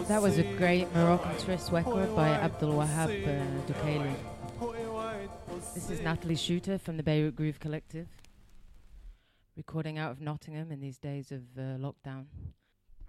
That was a great Moroccan twist record by Abdul Wahab Dukaili. This is Natalie Shooter from the Beirut Groove Collective, recording out of Nottingham in these days of lockdown.